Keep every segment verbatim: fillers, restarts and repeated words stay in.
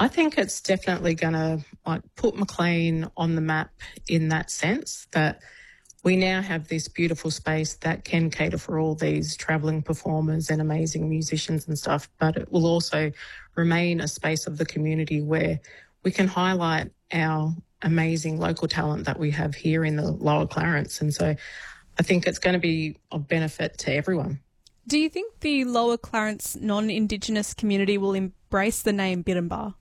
I think it's definitely going to like put Maclean on the map in that sense that we now have this beautiful space that can cater for all these travelling performers and amazing musicians and stuff, but it will also remain a space of the community where we can highlight our amazing local talent that we have here in the Lower Clarence. And so I think it's going to be of benefit to everyone. Do you think the Lower Clarence non-Indigenous community will embrace the name Birimba?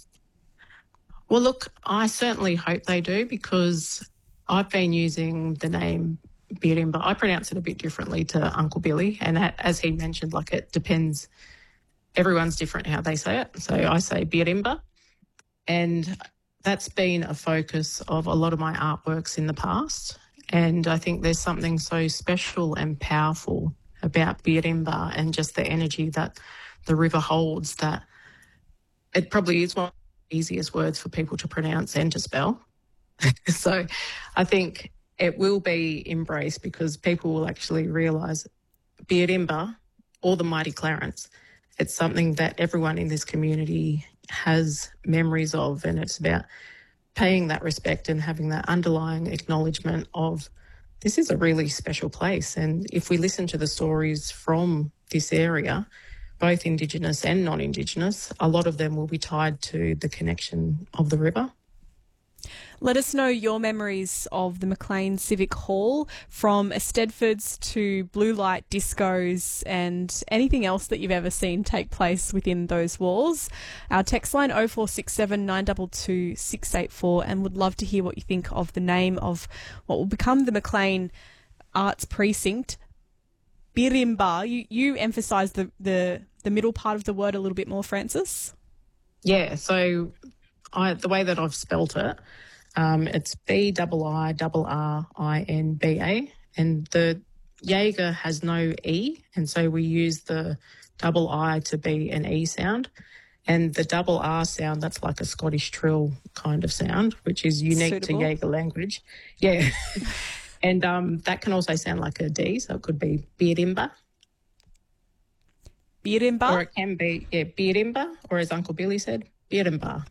Well, look, I certainly hope they do, because I've been using the name Birimba. I pronounce it a bit differently to Uncle Billy, and as he mentioned, like it depends, everyone's different how they say it. So I say Birimba, and that's been a focus of a lot of my artworks in the past. And I think there's something so special and powerful about Birimba and just the energy that the river holds, that it probably is one of the easiest words for people to pronounce and to spell. So I think it will be embraced because people will actually realise Birimba, or the Mighty Clarence, it's something that everyone in this community has memories of, and it's about paying that respect and having that underlying acknowledgement of this is a really special place. And if we listen to the stories from this area, both Indigenous and non-Indigenous, a lot of them will be tied to the connection of the river. Let us know your memories of the Maclean Civic Hall, from Eisteddfods to blue light discos and anything else that you've ever seen take place within those walls. Our text line oh four six seven, nine two two, six eight four, and would love to hear what you think of the name of what will become the Maclean Arts Precinct, Birimba. You, you emphasise the, the, the middle part of the word a little bit more, Frances? Yeah, so I, the way that I've spelt it, um, it's B I I R R I N B A, and the Jaeger has no E, and so we use the double I to be an E sound, and the double R sound, that's like a Scottish trill kind of sound, which is unique Suitable. to Jaeger language. Yeah, and um, that can also sound like a D, so it could be Birimba. Birimba? Or it can be, yeah, Birimba, or as Uncle Billy said, Birimba.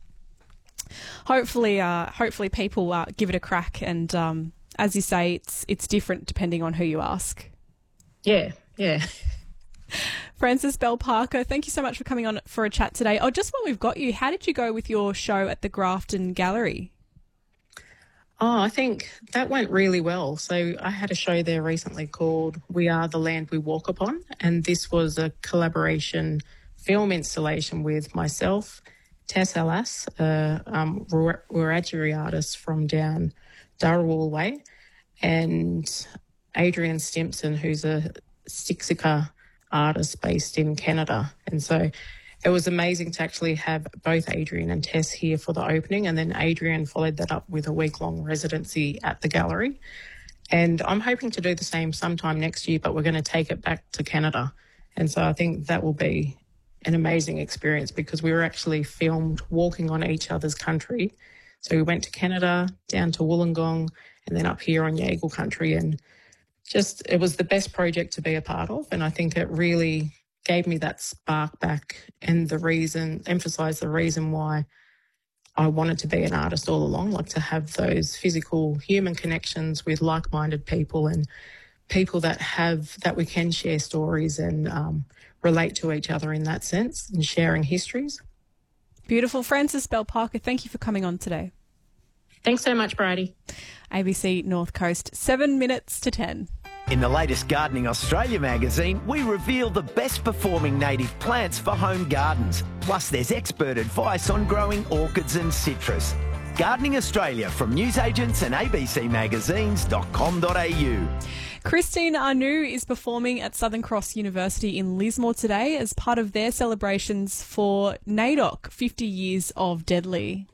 Hopefully, uh, hopefully people uh, give it a crack, and um, as you say, it's it's different depending on who you ask. Yeah, yeah. Frances Bell Parker, thank you so much for coming on for a chat today. Oh, just while we've got you, how did you go with your show at the Grafton Gallery? Oh, I think that went really well. So I had a show there recently called We Are the Land We Walk Upon, and this was a collaboration film installation with myself, Tess Alas, a um, Wiradjuri artist from down Dharawal way, and Adrian Stimpson, who's a Siksika artist based in Canada. And so it was amazing to actually have both Adrian and Tess here for the opening, and then Adrian followed that up with a week-long residency at the gallery. And I'm hoping to do the same sometime next year, but we're going to take it back to Canada. And so I think that will be an amazing experience, because we were actually filmed walking on each other's country. So we went to Canada, down to Wollongong, and then up here on Yaegl country, and just it was the best project to be a part of. And I think it really gave me that spark back, and the reason, emphasised the reason why I wanted to be an artist all along, like to have those physical human connections with like-minded people and people that have, that we can share stories and um, relate to each other in that sense, and sharing histories. Beautiful. Frances Bell Parker, thank you for coming on today. Thanks so much, Brady. A B C North Coast, seven minutes to ten. In the latest Gardening Australia magazine, we reveal the best performing native plants for home gardens. Plus, there's expert advice on growing orchids and citrus. Gardening Australia from newsagents and a b c magazines dot com dot a u. Christine Anu is performing at Southern Cross University in Lismore today as part of their celebrations for NAIDOC, fifty years of Deadly.